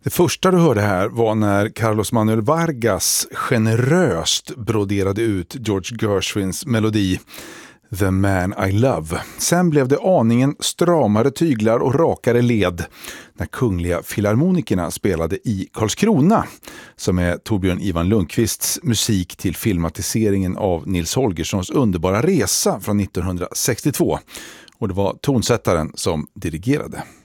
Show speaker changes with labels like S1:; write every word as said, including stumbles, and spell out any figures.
S1: Det första du hörde här var när Carlos Manuel Vargas generöst broderade ut George Gershwins melodi The Man I Love. Sen blev det aningen stramare tyglar och rakare led när Kungliga Filharmonikerna spelade i Karlskrona, som är Torbjörn Ivan Lundqvists musik till filmatiseringen av Nils Holgerssons underbara resa från nittonhundrasextiotvå. Och det var tonsättaren som dirigerade.